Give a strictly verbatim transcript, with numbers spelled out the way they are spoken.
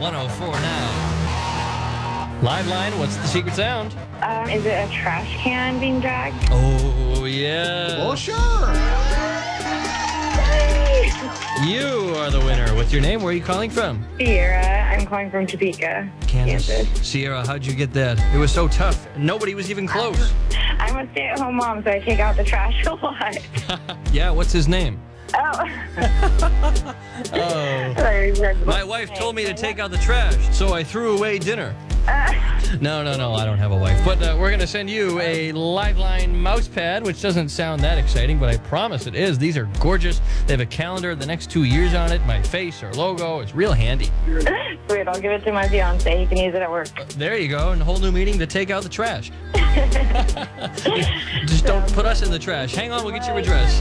one oh four now. Live line, what's the secret sound? Um, is it a trash can being dragged? Oh, yeah. Oh, sure. You are the winner. What's your name? Where are you calling from? Sierra. I'm calling from Topeka, Kansas. Kansas. Sierra, how'd you get that? It was so tough. Nobody was even close. I'm a stay-at-home mom, so I take out the trash a lot. Yeah, what's his name? Oh. Oh. Sorry, My wife told me to take out the trash, so I threw away dinner. No, no, no, I don't have a wife. But uh, we're going to send you a Liveline mouse pad, which doesn't sound that exciting, but I promise it is. These are gorgeous. They have a calendar the next two years on it, my face, our logo. It's real handy. Sweet, I'll give it to my fiance. He can use it at work. Uh, there you go, and a whole new meeting to take out the trash. Just don't put us in the trash. Hang on, we'll get your address.